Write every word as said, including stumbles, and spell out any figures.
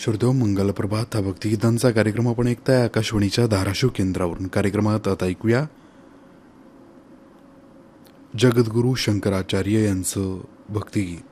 श्रोतेहो, मंगल प्रभात. हा भक्तिगीतांचा कार्यक्रम आपण ऐकताय आकाशवाणीच्या धाराशिव केंद्रावरून. कार्यक्रमात आता ऐकूया जगद्गुरू शंकराचार्य यांचं भक्तिगीत.